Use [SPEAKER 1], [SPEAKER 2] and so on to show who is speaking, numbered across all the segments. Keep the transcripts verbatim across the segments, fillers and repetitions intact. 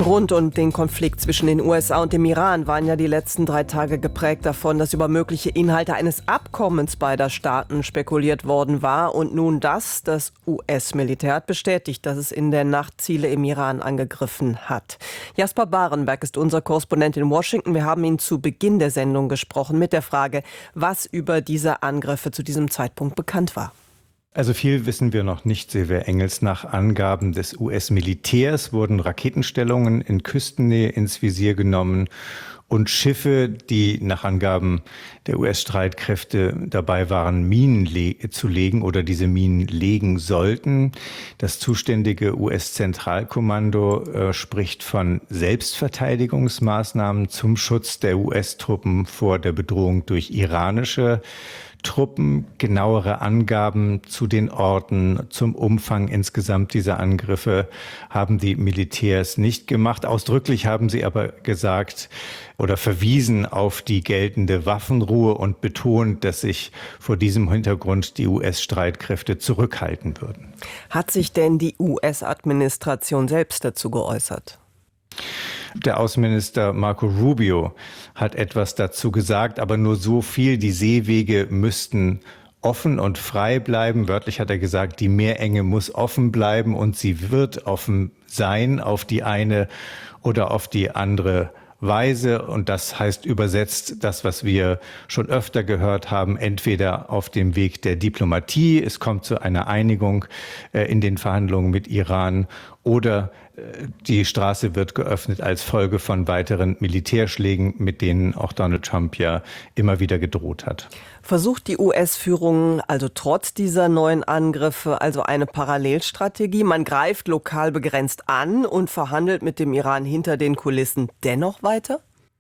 [SPEAKER 1] Rund um den Konflikt zwischen den U S A und dem Iran waren ja die letzten drei Tage geprägt davon, dass über mögliche Inhalte eines Abkommens beider Staaten spekuliert worden war. Und nun das, das U S-Militär hat bestätigt, dass es in der Nacht Ziele im Iran angegriffen hat. Jasper Barenberg ist unser Korrespondent in Washington. Wir haben ihn zu Beginn der Sendung gesprochen mit der Frage, was über diese Angriffe zu diesem Zeitpunkt bekannt war.
[SPEAKER 2] Also viel wissen wir noch nicht, Silvia Engels. Nach Angaben des U S-Militärs wurden Raketenstellungen in Küstennähe ins Visier genommen und Schiffe, die nach Angaben der U S-Streitkräfte dabei waren, Minen le- zu legen oder diese Minen legen sollten. Das zuständige U S-Zentralkommando äh, spricht von Selbstverteidigungsmaßnahmen zum Schutz der U S-Truppen vor der Bedrohung durch iranische Truppen. Genauere Angaben zu den Orten, zum Umfang insgesamt dieser Angriffe haben die Militärs nicht gemacht. Ausdrücklich haben sie aber gesagt oder verwiesen auf die geltende Waffenruhe und betont, dass sich vor diesem Hintergrund die U S-Streitkräfte zurückhalten würden.
[SPEAKER 1] Hat sich denn die U S-Administration selbst dazu geäußert?
[SPEAKER 2] Der Außenminister Marco Rubio hat etwas dazu gesagt, aber nur so viel: Die Seewege müssten offen und frei bleiben. Wörtlich hat er gesagt, die Meerenge muss offen bleiben und sie wird offen sein auf die eine oder auf die andere Weise. Und das heißt übersetzt das, was wir schon öfter gehört haben, entweder auf dem Weg der Diplomatie, es kommt zu einer Einigung äh, in den Verhandlungen mit Iran, oder äh, die Straße wird geöffnet als Folge von weiteren Militärschlägen, mit denen auch Donald Trump ja immer wieder gedroht hat.
[SPEAKER 1] Versucht die U S-Führung also trotz dieser neuen Angriffe also eine Parallelstrategie? Man greift lokal begrenzt an und verhandelt mit dem Iran hinter den Kulissen dennoch weiter?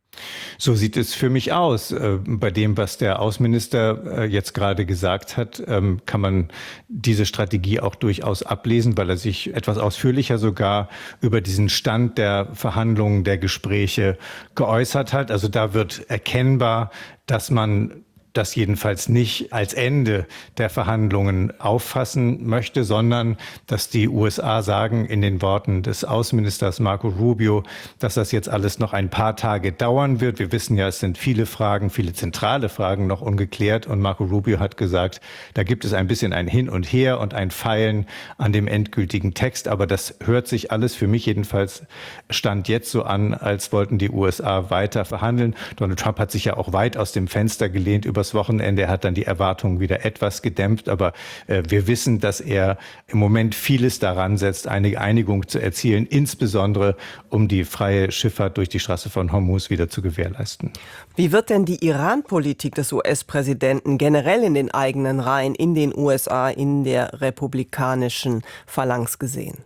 [SPEAKER 2] So sieht es für mich aus. Bei dem, was der Außenminister jetzt gerade gesagt hat, kann man diese Strategie auch durchaus ablesen, weil er sich etwas ausführlicher sogar über diesen Stand der Verhandlungen, der Gespräche geäußert hat. Also da wird erkennbar, dass man das jedenfalls nicht als Ende der Verhandlungen auffassen möchte, sondern dass die U S A sagen in den Worten des Außenministers Marco Rubio, dass das jetzt alles noch ein paar Tage dauern wird. Wir wissen ja, es sind viele Fragen, viele zentrale Fragen noch ungeklärt. Und Marco Rubio hat gesagt, da gibt es ein bisschen ein Hin und Her und ein Feilen an dem endgültigen Text. Aber das hört sich alles für mich jedenfalls Stand jetzt so an, als wollten die U S A weiter verhandeln. Donald Trump hat sich ja auch weit aus dem Fenster gelehnt über Wochenende. Er hat dann die Erwartungen wieder etwas gedämpft, aber äh, wir wissen, dass er im Moment vieles daran setzt, eine Einigung zu erzielen, insbesondere um die freie Schifffahrt durch die Straße von Hormuz wieder zu gewährleisten.
[SPEAKER 1] Wie wird denn die Iran-Politik des U S-Präsidenten generell in den eigenen Reihen, in den U S A, in der republikanischen Phalanx gesehen?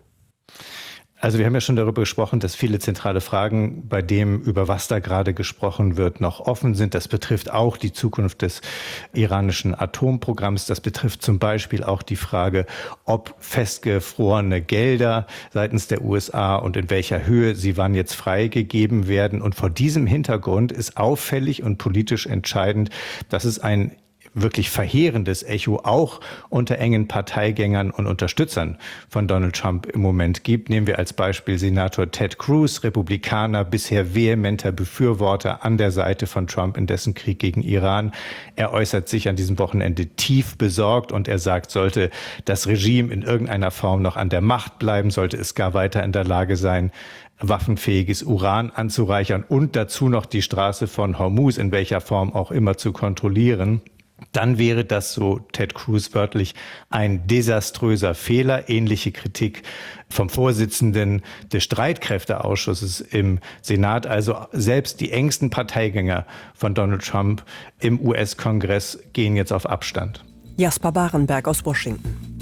[SPEAKER 2] Also wir haben ja schon darüber gesprochen, dass viele zentrale Fragen bei dem, über was da gerade gesprochen wird, noch offen sind. Das betrifft auch die Zukunft des iranischen Atomprogramms. Das betrifft zum Beispiel auch die Frage, ob festgefrorene Gelder seitens der U S A und in welcher Höhe sie wann jetzt freigegeben werden. Und vor diesem Hintergrund ist auffällig und politisch entscheidend, dass es ein wirklich verheerendes Echo auch unter engen Parteigängern und Unterstützern von Donald Trump im Moment gibt. Nehmen wir als Beispiel Senator Ted Cruz, Republikaner, bisher vehementer Befürworter an der Seite von Trump in dessen Krieg gegen Iran. Er äußert sich an diesem Wochenende tief besorgt und er sagt, sollte das Regime in irgendeiner Form noch an der Macht bleiben, sollte es gar weiter in der Lage sein, waffenfähiges Uran anzureichern und dazu noch die Straße von Hormuz in welcher Form auch immer zu kontrollieren, dann wäre das, so Ted Cruz wörtlich, ein desaströser Fehler. Ähnliche Kritik vom Vorsitzenden des Streitkräfteausschusses im Senat. Also selbst die engsten Parteigänger von Donald Trump im U S-Kongress gehen jetzt auf Abstand.
[SPEAKER 1] Jasper Barenberg aus Washington.